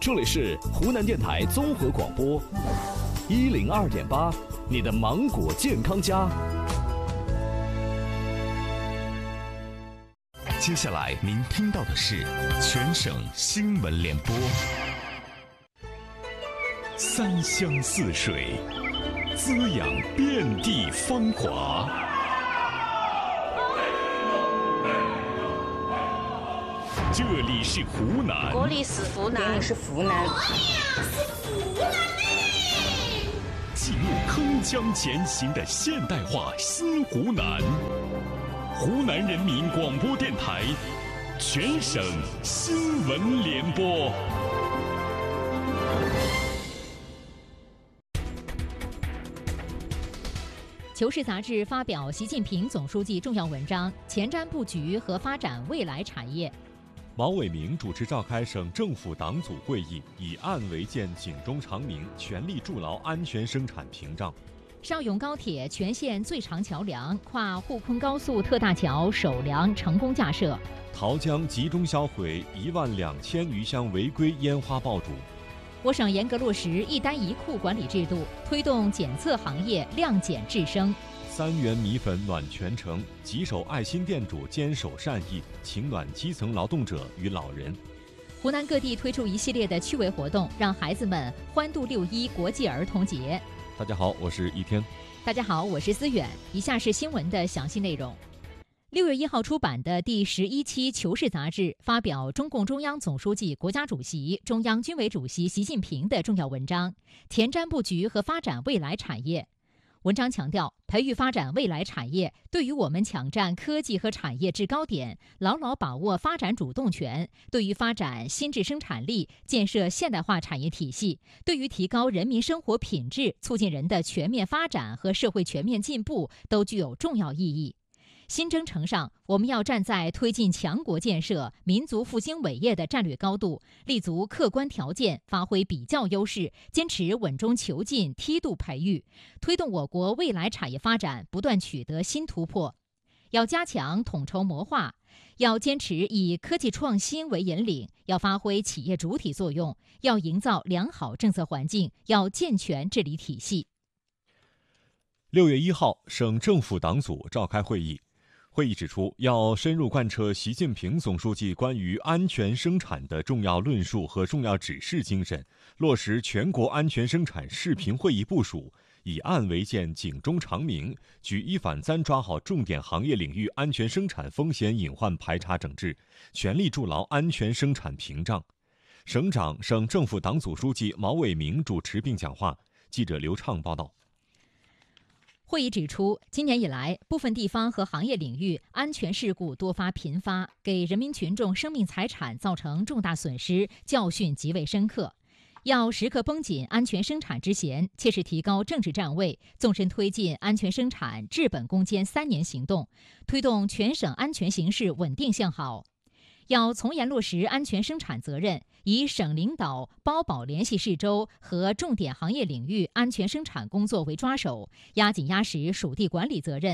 这里是湖南电台综合广播102.8，你的芒果健康家。 接下来您听到的是全省新闻联播。三湘四水，滋养遍地芳华。这里是湖南， 这里是湖南， 这里是湖南， 记录铿锵前行的现代化新湖南。湖南人民广播电台全省新闻联播。 求是杂志发表习近平总书记重要文章，前瞻布局和发展未来产业。 毛伟明主持召开省政府党组会议，以案为鉴，警钟长鸣，全力筑牢安全生产屏障。 邵甬高铁全线最长桥梁跨沪昆高速特大桥首梁成功架设。 桃江集中销毁12000余箱违规烟花爆竹。 我省严格落实一单一库管理制度，推动检测行业量检质升。 3元米粉暖全城，吉首爱心店主坚守善意，情暖基层劳动者与老人。 湖南各地推出一系列的趣味活动，让孩子们欢度6·1国际儿童节。 大家好，我是一天。 大家好，我是思远。以下是新闻的详细内容。6月1号出版的第11期《求是》杂志发表中共中央总书记、国家主席、中央军委主席习近平的重要文章，前瞻布局和发展未来产业。文章强调，培育发展未来产业，对于我们抢占科技和产业制高点，牢牢把握发展主动权，对于发展新质生产力、建设现代化产业体系，对于提高人民生活品质、促进人的全面发展和社会全面进步，都具有重要意义。新征程上，我们要站在推进强国建设、民族复兴伟业的战略高度，立足客观条件，发挥比较优势，坚持稳中求进、梯度培育，推动我国未来产业发展不断取得新突破。要加强统筹谋划，要坚持以科技创新为引领，要发挥企业主体作用，要营造良好政策环境，要健全治理体系。 6月1号，省政府党组召开会议。会议指出，要深入贯彻习近平总书记关于安全生产的重要论述和重要指示精神，落实全国安全生产视频会议部署，以案为鉴，警钟长鸣，举一反三抓好重点行业领域安全生产风险隐患排查整治，全力筑牢安全生产屏障。省长、省政府党组书记毛伟明主持并讲话。记者刘畅报道。 会议指出，今年以来，部分地方和行业领域安全事故多发频发，给人民群众生命财产造成重大损失，教训极为深刻。要时刻绷紧安全生产之弦，切实提高政治站位，纵深推进安全生产治本攻坚3年行动，推动全省安全形势稳定向好。要从严落实安全生产责任，以省领导包保联系市州和重点行业领域安全生产工作为抓手，压紧压实属地管理责任，